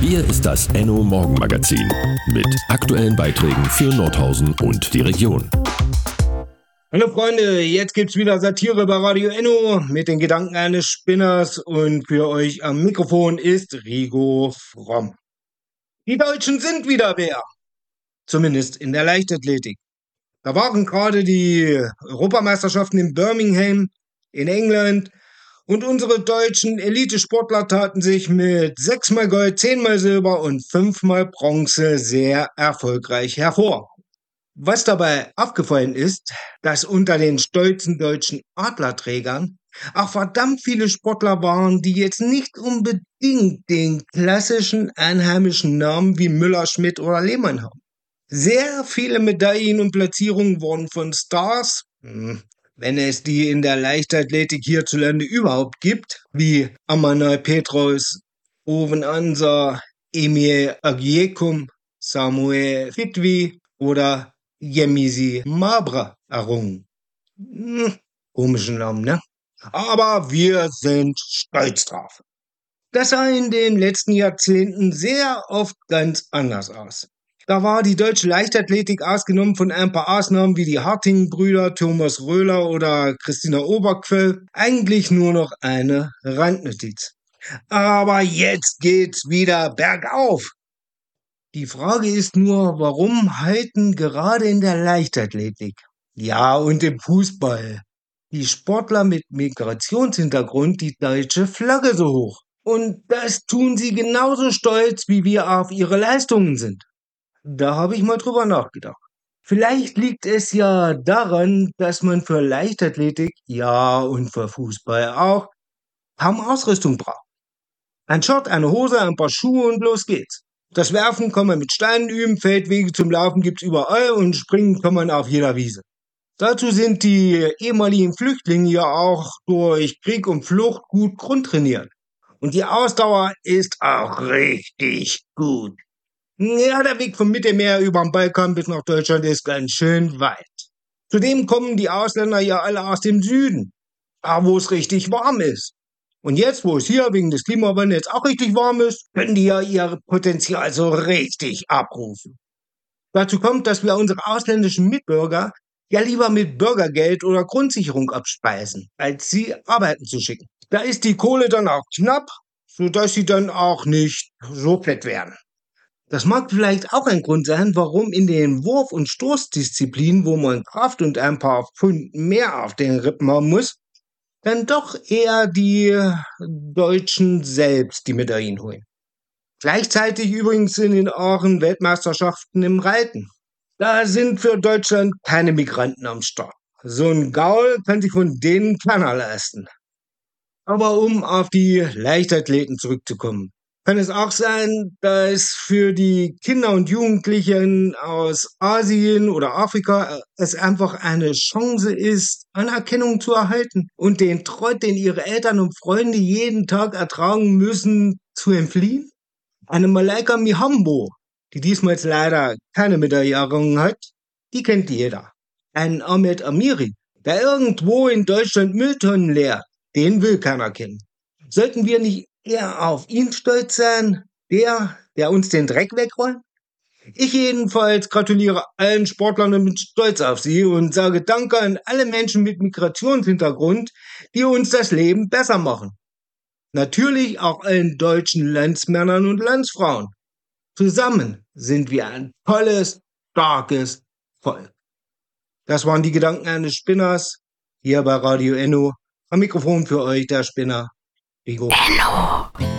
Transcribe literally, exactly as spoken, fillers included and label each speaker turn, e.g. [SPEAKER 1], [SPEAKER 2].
[SPEAKER 1] Hier ist das Enno Morgenmagazin mit aktuellen Beiträgen für Nordhausen und die Region.
[SPEAKER 2] Hallo Freunde, jetzt gibt's wieder Satire bei Radio Enno mit den Gedanken eines Spinners und für euch am Mikrofon ist Rigo Fromm. Die Deutschen sind wieder wer, zumindest in der Leichtathletik. Da waren gerade die Europameisterschaften in Birmingham in England und unsere deutschen Elitesportler taten sich mit sechsmal Gold, zehnmal Silber und fünfmal Bronze sehr erfolgreich hervor. Was dabei aufgefallen ist, dass unter den stolzen deutschen Adlerträgern auch verdammt viele Sportler waren, die jetzt nicht unbedingt den klassischen einheimischen Namen wie Müller, Schmidt oder Lehmann haben. Sehr viele Medaillen und Platzierungen wurden von Stars, wenn es die in der Leichtathletik hierzulande überhaupt gibt, wie Amanal Petros, Owen Ansa, Emil Agiekum, Samuel Fitwi oder Yemisi Mabra errungen. Hm, komischen Namen, ne? Aber wir sind stolz drauf. Das sah in den letzten Jahrzehnten sehr oft ganz anders aus. Da war die deutsche Leichtathletik, ausgenommen von ein paar Ausnahmen wie die Harting-Brüder, Thomas Röhler oder Christina Oberquell, eigentlich nur noch eine Randnotiz. Aber jetzt geht's wieder bergauf. Die Frage ist nur, warum halten gerade in der Leichtathletik, ja und im Fußball, die Sportler mit Migrationshintergrund die deutsche Flagge so hoch? Und das tun sie genauso stolz, wie wir auf ihre Leistungen sind. Da habe ich mal drüber nachgedacht. Vielleicht liegt es ja daran, dass man für Leichtathletik, ja und für Fußball auch, kaum Ausrüstung braucht. Ein Shirt, eine Hose, ein paar Schuhe und los geht's. Das Werfen kann man mit Steinen üben, Feldwege zum Laufen gibt's überall und springen kann man auf jeder Wiese. Dazu sind die ehemaligen Flüchtlinge ja auch durch Krieg und Flucht gut grundtrainiert. Und die Ausdauer ist auch richtig gut. Ja, der Weg vom Mittelmeer über den Balkan bis nach Deutschland ist ganz schön weit. Zudem kommen die Ausländer ja alle aus dem Süden, da wo es richtig warm ist. Und jetzt, wo es hier wegen des Klimawandels auch richtig warm ist, können die ja ihr Potenzial so richtig abrufen. Dazu kommt, dass wir unsere ausländischen Mitbürger ja lieber mit Bürgergeld oder Grundsicherung abspeisen, als sie arbeiten zu schicken. Da ist die Kohle dann auch knapp, sodass sie dann auch nicht so fett werden. Das mag vielleicht auch ein Grund sein, warum in den Wurf- und Stoßdisziplinen, wo man Kraft und ein paar Pfund mehr auf den Rippen haben muss, dann doch eher die Deutschen selbst die Medaillen holen. Gleichzeitig übrigens in den euren Weltmeisterschaften im Reiten. Da sind für Deutschland keine Migranten am Start. So ein Gaul kann sich von denen keiner leisten. Aber um auf die Leichtathleten zurückzukommen, kann es auch sein, dass für die Kinder und Jugendlichen aus Asien oder Afrika es einfach eine Chance ist, Anerkennung zu erhalten und den Trott, den ihre Eltern und Freunde jeden Tag ertragen müssen, zu entfliehen? Eine Malaika Mihambo, die diesmal leider keine Medaille errungen hat, die kennt jeder. Ein Ahmed Amiri, der irgendwo in Deutschland Mülltonnen leert, den will keiner kennen. Sollten wir nicht eher auf ihn stolz sein, der, der uns den Dreck wegräumt? Ich jedenfalls gratuliere allen Sportlern und bin stolz auf sie und sage Danke an alle Menschen mit Migrationshintergrund, die uns das Leben besser machen. Natürlich auch allen deutschen Landsmännern und Landsfrauen. Zusammen sind wir ein tolles, starkes Volk. Das waren die Gedanken eines Spinners, hier bei Radio Enno. Am Mikrofon für euch der Spinner, Rigo.
[SPEAKER 1] Enno.